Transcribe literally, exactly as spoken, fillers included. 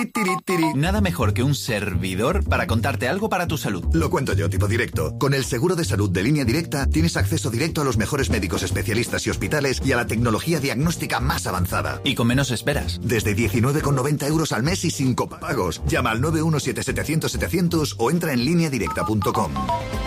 Tiri, tiri, tiri. Nada mejor que un servidor para contarte algo para tu salud. Lo cuento yo, tipo directo. Con el seguro de salud de Línea Directa tienes acceso directo a los mejores médicos especialistas y hospitales y a la tecnología diagnóstica más avanzada. Y con menos esperas. Desde diecinueve con noventa euros al mes y sin copagos. Llama al nueve uno siete, setecientos, setecientos o entra en línea directa punto com.